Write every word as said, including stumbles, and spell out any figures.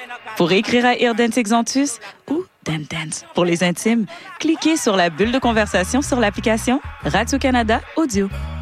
Pour écrire à Irden Xanthus ou Dan Dance pour les intimes, cliquez sur la bulle de conversation sur l'application Radio-Canada Audio.